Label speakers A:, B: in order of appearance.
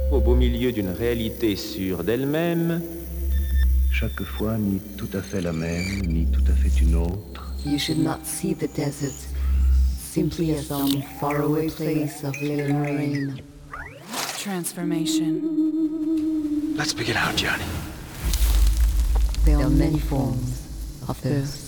A: Au beau milieu d'une réalité sûre d'elle-même,
B: chaque fois ni tout à fait la même, ni tout à fait une autre.
C: You should not see the desert simply as some faraway place of living rain.
D: Transformation.
E: Let's begin our journey.
C: There are many forms of thirst.